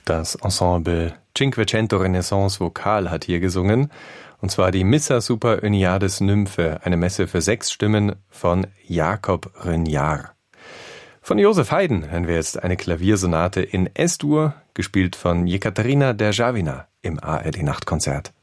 Das Ensemble Cinquecento Renaissance Vokal hat hier gesungen, und zwar die Missa Super Oeniades Nymphe, eine Messe für 6 Stimmen von Jakob Rönyar. Von Josef Haydn hören wir jetzt eine Klaviersonate in S-Dur, gespielt von Jekaterina Derzhavina im ARD Nachtkonzert.